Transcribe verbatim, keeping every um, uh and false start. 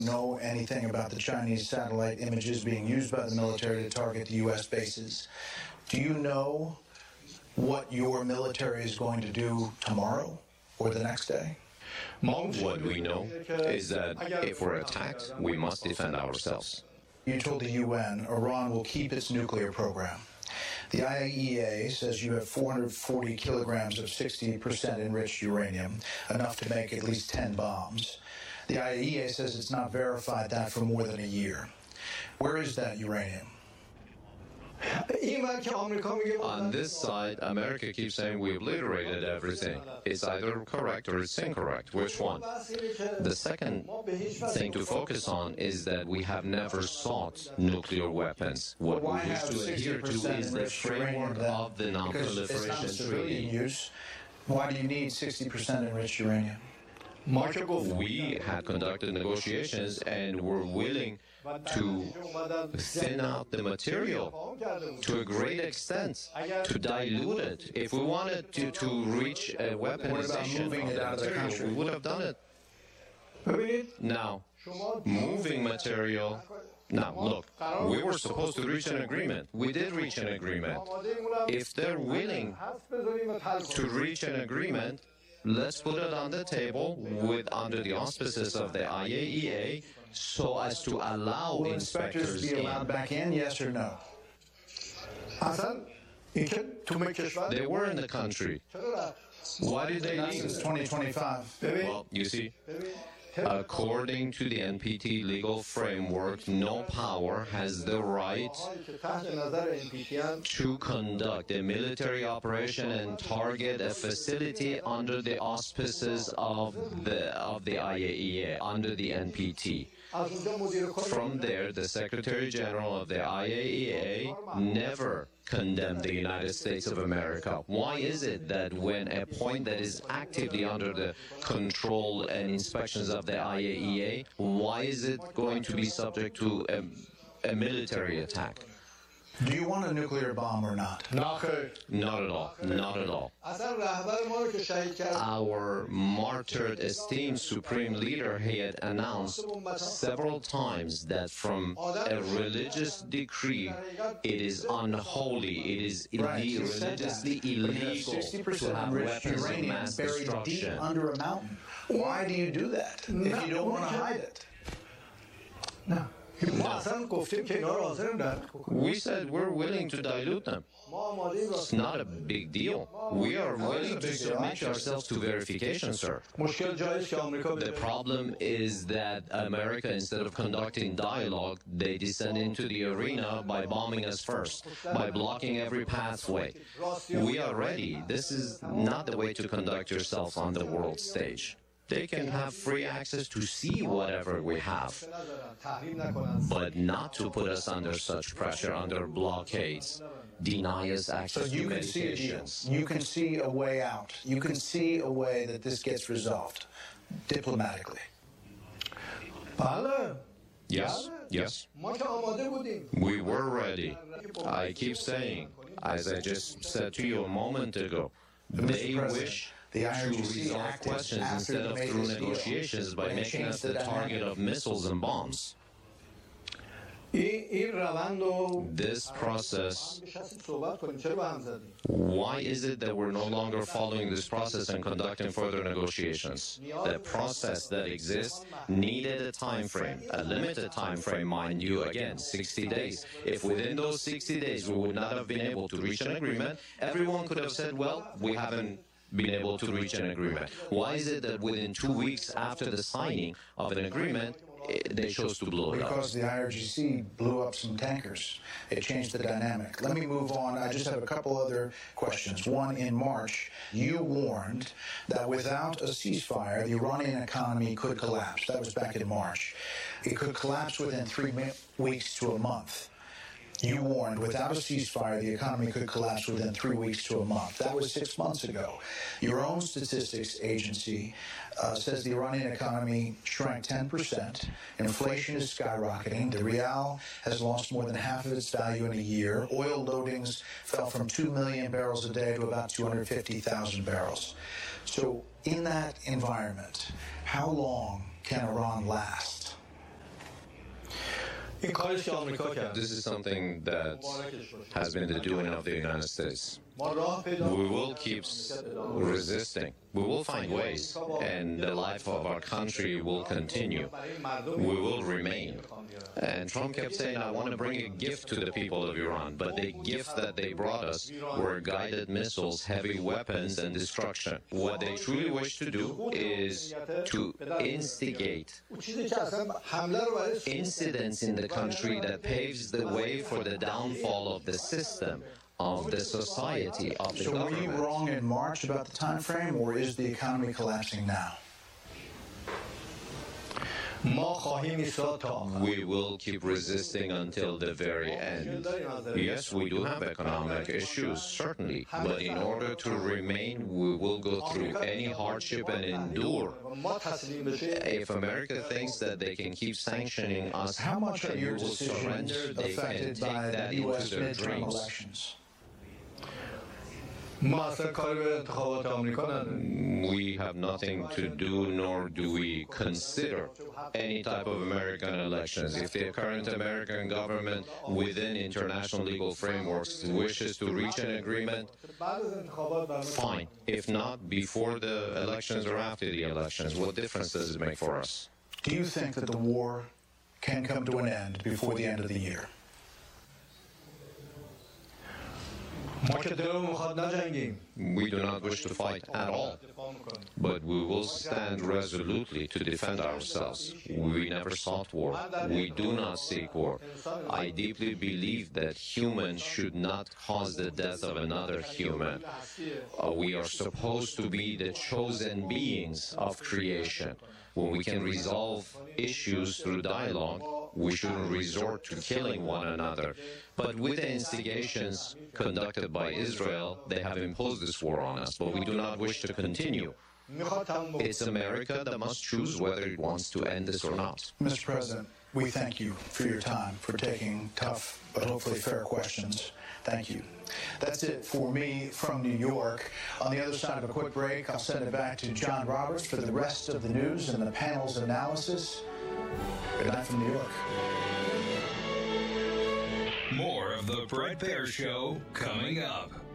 Know anything about the Chinese satellite images being used by the military to target the U S bases. Do you know what your military is going to do tomorrow or the next day? What we know is that if we're attacked, we must defend ourselves. You told the U N Iran will keep its nuclear program. The I A E A says you have four hundred forty kilograms of sixty percent enriched uranium, enough to make at least ten bombs. The I A E A says it's not verified that for more than a year. Where is that uranium? On this side, America keeps saying we obliterated everything. It's either correct or it's incorrect. Which one? The second thing to focus on is that we have never sought nuclear weapons. What we wish to adhere to is the framework of the Non-Proliferation Treaty. Why do you need sixty percent enriched uranium? We had conducted negotiations and were willing to thin out the material to a great extent, to dilute it. If we wanted to, to reach a weaponization of the material, we would have done it. Now, moving material... Now, look, we were supposed to reach an agreement. We did reach an agreement. If they're willing to reach an agreement, let's put it on the table with under the auspices of the I A E A so as to allow Will inspectors, inspectors be allowed in. back in, yes or no? They were in the country. Why did they Not leave? since twenty twenty-five. Well, you see, according to the N P T legal framework, no power has the right to conduct a military operation and target a facility under the auspices of the of the I A E A, under the N P T. From there, the Secretary General of the I A E A never condemned the United States of America. Why is it that when a point that is actively under the control and inspections of the I A E A, why is it going to be subject to a, a military attack? Do you want a nuclear bomb or not? Not at all. Not at all. Our martyred, esteemed Supreme Leader, he had announced several times that from a religious decree, it is unholy, it is Right, ille- he said that. religiously But you have illegal sixty to percent have enriched weapons of uranium mass buried deep destruction. under a mountain. Why do you do that if you don't want to hide it? No. We said we're willing to dilute them. It's not a big deal. We are willing to submit ourselves to verification, sir. The problem is that America, instead of conducting dialogue, they descend into the arena by bombing us first, by blocking every pathway. We are ready. This is not the way to conduct yourself on the world stage. They can have free access to see whatever we have, but not to put us under such pressure, under blockades, deny us So access you to can see a deal. medications. You can see a way out. You can see a way that this gets resolved diplomatically. Yes, yes. We were ready. I keep saying, as I just said to you a moment ago, they wish The to I R G C resolve acted questions after instead they of made through this deal. negotiations by They making changed us the the target dynamic. of missiles and bombs. This process, why is it that we're no longer following this process and conducting further negotiations? The process that exists needed a time frame, a limited time frame, mind you, again, sixty days. If within those sixty days we would not have been able to reach an agreement, everyone could have said, well, we haven't been able to reach an agreement. Why is it that within two weeks after the signing of an agreement, eh, they chose to blow it up? Because the I R G C blew up some tankers. It changed the dynamic. Let me move on. I just have a couple other questions. One, in March, you warned that without a ceasefire, the Iranian economy could collapse. That was back in March. It could collapse within three mi- weeks to a month. You warned without a ceasefire, the economy could collapse within three weeks to a month. That was six months ago. Your own statistics agency uh, says the Iranian economy shrank ten percent. Inflation is skyrocketing. The rial has lost more than half of its value in a year. Oil loadings fell from two million barrels a day to about two hundred fifty thousand barrels. So in that environment, how long can Iran last? This is something that has been the doing of the United States. We will keep resisting. We will find ways, and the life of our country will continue. We will remain. And Trump kept saying, I want to bring a gift to the people of Iran, but the gift that they brought us were guided missiles, heavy weapons, and destruction. What they truly wish to do is to instigate incidents in the country that paves the way for the downfall of the system, of the society, of the so government. So were you wrong in March about the time frame, or is the economy collapsing now? We will keep resisting until the very end. Yes, we do have economic issues, certainly, but in order to remain, we will go through any hardship and endure. If America thinks that they can keep sanctioning us, how much are your decisions surrender, they can affected take by that the into U S their midterm dreams. elections? We have nothing to do, nor do we consider any type of American elections. If the current American government, within international legal frameworks, wishes to reach an agreement, fine. If not, before the elections or after the elections, what difference does it make for us? Do you think that the war can come to an end before the end of the year? We do not wish to fight at all, but we will stand resolutely to defend ourselves. We never sought war. We do not seek war. I deeply believe that humans should not cause the death of another human. Uh, we are supposed to be the chosen beings of creation. When we can resolve issues through dialogue, we shouldn't resort to killing one another. But with the instigations conducted by Israel, they have imposed this war on us, but we do not wish to continue. It's America that must choose whether it wants to end this or not. Mister President, we thank you for your time, for taking tough but hopefully fair questions. Thank you. That's it for me from New York. On the other side of a quick break, I'll send it back to John Roberts for the rest of the news and the panel's analysis. Good night from New York. More of the Bret Baier Show coming up.